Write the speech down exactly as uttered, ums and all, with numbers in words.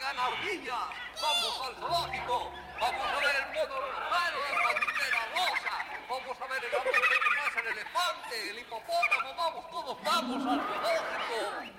Traigan ardillas. Vamos al zoológico. Vamos a ver el mono raro, la pantera rosa. Vamos a ver el amor que pasa el elefante, el hipopótamo. Vamos, todos vamos al zoológico.